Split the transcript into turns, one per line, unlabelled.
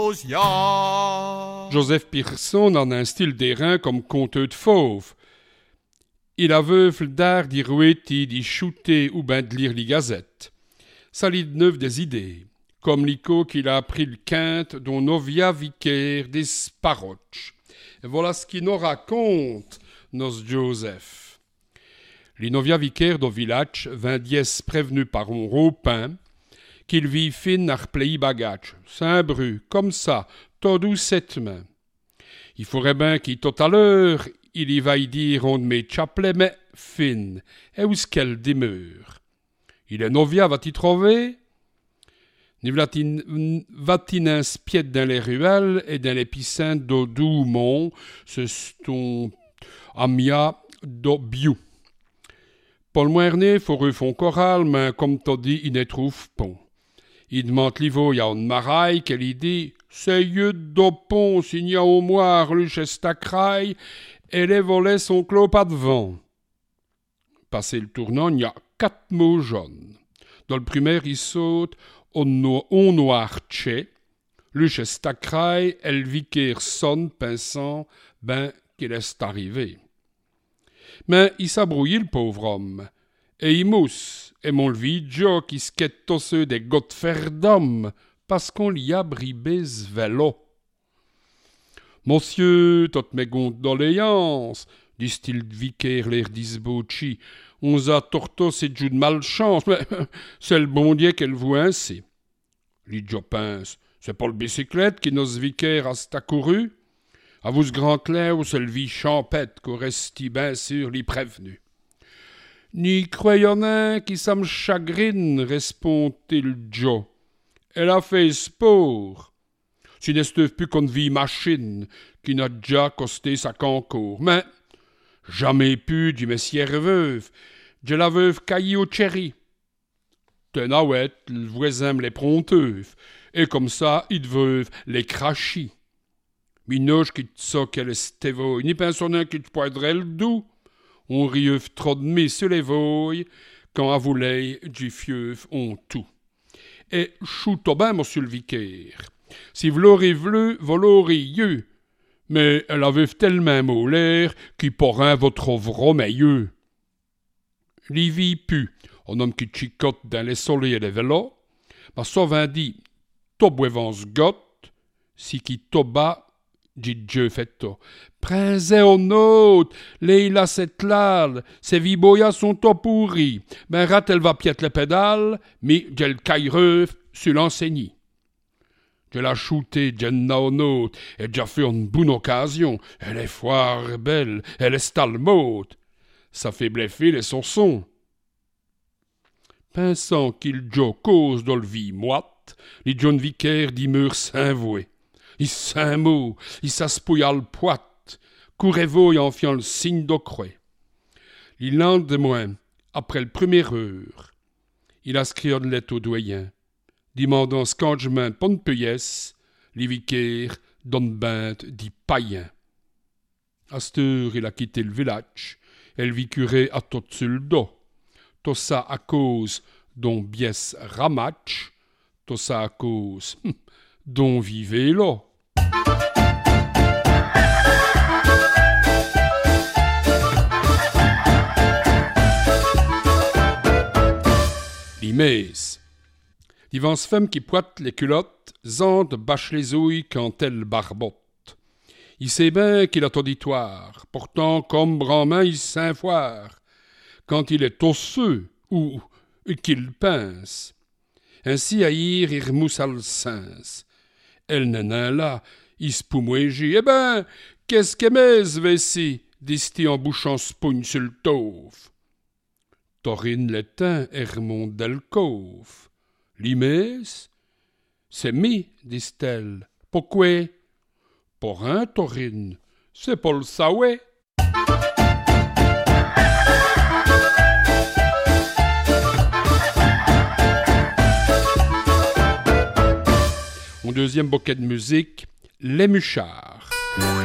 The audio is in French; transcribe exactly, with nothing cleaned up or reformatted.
Joseph Pearson en a un style d'airain comme conteur de fauve. Il a veuf d'art d'y rouetti, d'y shooter ou ben de lire les gazettes. Ça lit de neuf des idées, comme l'ico qu'il a appris le quinte dont Novia Vicaire des Sparoch. Et voilà ce qu'il nous raconte, nos Joseph. L'Inovia Vicaire do village vint dies prévenu par un ropin qu'il vit fin ar plei bagage, Saint-Bru, comme ça, tout cette main. Il faudrait bien qu'il tout à l'heure, il y va y dire on de mes chapelets, mais fin, et où est-ce qu'elle demeure? Il est novia, va-t-il trouver? Ni va-t-il inspier dans les ruelles et dans les piscines de Doumont, ce sont amia do biou. Paul Moerné, faut refond choral, mais comme t'as dit, il ne trouve pas. Il demande l'ivo, il y a une maraille, qu'elle y dit, c'est yeux d'opon, s'il y a au moire, le chestacraille, et les volets sont clos pas devant. Passé le tournant, il y a quatre mots jaunes. Dans le primaire, il saute, on, no, on noir tché, le chestacraille, elle vicaire sonne, pinçant, ben, qu'il est arrivé. Mais il s'abrouille, le pauvre homme, et il mousse, et mon vidjo qui skette tosseux des gottes fer d'homme, parce qu'on l'y a bribé ce vélo. Monsieur, toutes mes condoléances, dit-il vicaire l'air d'isbouchi, on a tortos et de malchance, mais c'est le bon Dieu qu'elle vous ainsi. L'idjo pince, c'est pas le bicyclette qui nos vicaire a stacouru. À vous ce grand clair où c'est le vie champette qu'au resti bien sûr l'y prévenu. Ni croyons un qui ça me chagrine, répond-il Joe. Elle a fait sport. Si n'est plus qu'une vie machine qui n'a déjà costé sa concours. Mais jamais pu du messière veuve, de la veuve caillée au cherry. Tenawet, le voisin me les pronteuve, et comme ça, il veuve les crachis. Minoche qui t'a qu'elle stévoie, ni pensionnaire qui te poidrait le doux. On rieuf trop de mis sur les voies, quand à voulez du fieuf on tout. Et chouto ben, monsieur le vicaire. Si v'l'aurez v'leu, v'l'auriez, mais elle avait tellement mot l'air qui pourrait votre vro meilleux. L'ivy pu, un homme qui chicote dans les soleils et les vélos, ma sauvin dit, tobouevans gotte, si qui toba, dit Dieu fetto. Prince on autre, Leila cette lal, ses viboyas sont tout pourris. Ben rat elle va piète les pédales, mais j'ai le caillereuf sur l'enseigny. Je l'ai shooté, j'ai on autre, et j'ai fait une bonne occasion. Elle est foire belle, elle est stalmote. Ça fait bleffer les sorsons. Pensant qu'il jo cause dans le vie moite, les John Vicaire dimeur s'invouer. Il s'inmou, il s'aspouilla le poite, courez-vous en fiant le signe d'ocroi. Le lendemain, après le premier heure, il a scrit une lettre au doyen, demandant scangement de bonne payesse, les vicaires donne binte dit païen. À cette heure, il a quitté le village, elle vit curé à tout sur le dos. Tout ça à cause dont biès ramatch, tout ça à cause hum, dont vivait là. L'imès. L'ivance femme qui poite les culottes, zante bâche les ouilles quand elle barbotte. Il sait bien qu'il a auditoire, pourtant comme brandemain il s'infoire, quand il est osseux ou qu'il pince. Ainsi haïr il remousse le sens. Elle n'en là, il se poumouégie. Eh ben, qu'est-ce qu'aimait ce vessie, dit-il en bouchant spogne sur le tauve. Torine l'éteint et remonte d'alcôve. L'imès, c'est mi, dit-elle. Pourquoi? Pour un, Torine, c'est pour le saoué. Mon deuxième bouquet de musique, Les Muchards.